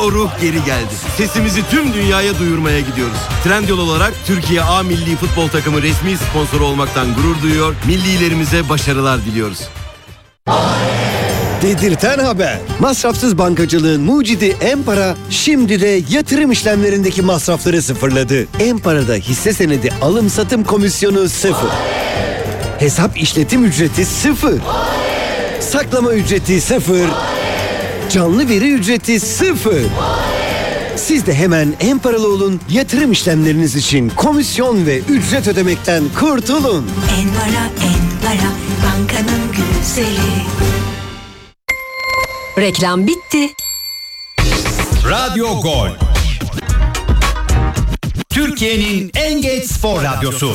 o ruh geri geldi. Sesimizi tüm dünyaya duyurmaya gidiyoruz. Trendyol olarak Türkiye A Milli Futbol Takımı resmi sponsoru olmaktan gurur duyuyor. Millilerimize başarılar diliyoruz. Dedirten haber. Masrafsız bankacılığın mucidi M-Para şimdi de yatırım işlemlerindeki masrafları sıfırladı. M-Para'da hisse senedi alım satım komisyonu 0. Hesap işletim ücreti 0. Saklama ücreti 0. Canlı veri ücreti 0. Siz de hemen M-Paralı olun, yatırım işlemleriniz için komisyon ve ücret ödemekten kurtulun. M-Para, bankanın güzeli. Reklam bitti. Radyo Gol. Türkiye'nin en geç spor radyosu.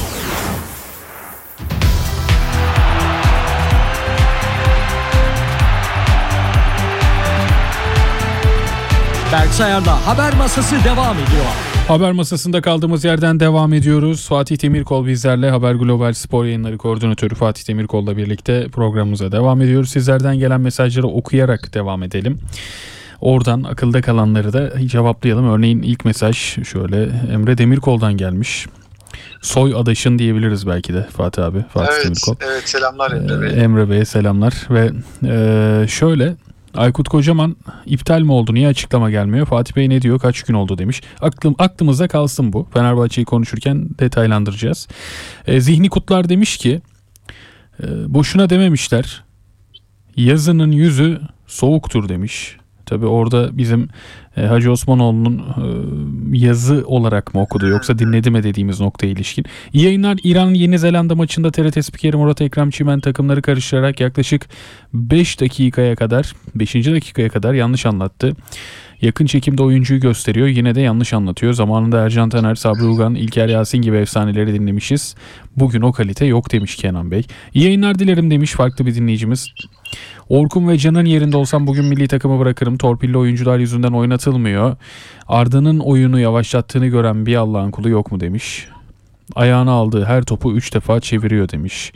Berk Sayar'la Haber Masası devam ediyor. Haber masasında kaldığımız yerden devam ediyoruz. Fatih Demirkol bizlerle, Haber Global Spor Yayınları Koordinatörü Fatih Demirkol'la birlikte programımıza devam ediyoruz. Sizlerden gelen mesajları okuyarak devam edelim. Oradan akılda kalanları da cevaplayalım. Örneğin ilk mesaj şöyle, Emre Demirkol'dan gelmiş. Soy adaşın diyebiliriz belki de Fatih abi. Fatih Demirkol. Evet, selamlar Emre Bey. Emre Bey'e selamlar ve şöyle... Aykut Kocaman iptal mi oldu? Niye açıklama gelmiyor? Fatih Bey ne diyor? Kaç gün oldu demiş. Aklımızda kalsın bu. Fenerbahçe'yi konuşurken detaylandıracağız. Zihni Kutlar demiş ki boşuna dememişler. Yazının yüzü soğuktur demiş. Tabii orada bizim Hacı Osmanoğlu'nun yazı olarak mı okudu yoksa dinledi mi dediğimiz noktaya ilişkin. İyi yayınlar. İran-Yeni Zelanda maçında TRT spikeri Murat Ekrem Çimen takımları karıştırarak yaklaşık 5 dakikaya kadar yanlış anlattı. Yakın çekimde oyuncuyu gösteriyor. Yine de yanlış anlatıyor. Zamanında Ercan Taner, Sabri Ugan, İlker Yasin gibi efsaneleri dinlemişiz. Bugün o kalite yok demiş Kenan Bey. İyi yayınlar dilerim demiş farklı bir dinleyicimiz. Orkun ve Can'ın yerinde olsam bugün milli takımı bırakırım. Torpilli oyuncular yüzünden oynatılmıyor. Arda'nın oyunu yavaşlattığını gören bir Allah'ın kulu yok mu demiş. Ayağına aldığı her topu 3 defa çeviriyor demiş.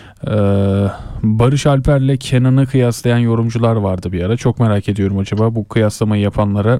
Barış Alper'le Kenan'ı kıyaslayan yorumcular vardı bir ara. Çok merak ediyorum acaba bu kıyaslamayı yapanlara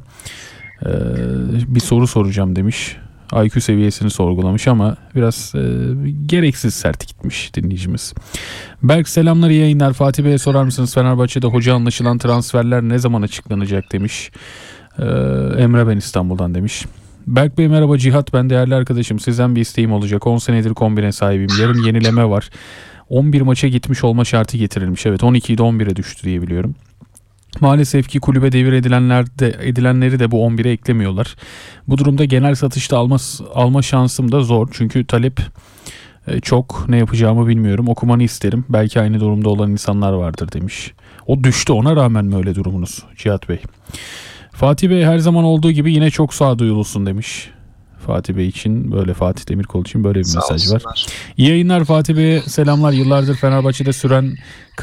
bir soru soracağım demiş. IQ seviyesini sorgulamış ama biraz gereksiz sert gitmiş dinleyicimiz. Berk selamlar, iyi yayınlar. Fatih Bey'e sorar mısınız Fenerbahçe'de hoca anlaşılan transferler ne zaman açıklanacak demiş. Emre ben İstanbul'dan demiş. Berk Bey merhaba, Cihat ben, değerli arkadaşım, sizden bir isteğim olacak. 10 senedir kombine sahibiyim. Yarın yenileme var. 11 maça gitmiş olma şartı getirilmiş. Evet, 12'de 11'e düştü diye biliyorum. Maalesef ki kulübe devir edilenleri de bu 11'e eklemiyorlar. Bu durumda genel satışta alma şansım da zor. Çünkü talep çok, ne yapacağımı bilmiyorum. Okumanı isterim. Belki aynı durumda olan insanlar vardır demiş. O düştü, ona rağmen mi öyle durumunuz Cihat Bey? Fatih Bey her zaman olduğu gibi yine çok sağduyulusun demiş. Fatih Bey için böyle, Fatih Demirkol için böyle bir mesaj var. İyi yayınlar, Fatih Bey'e selamlar. Yıllardır Fenerbahçe'de süren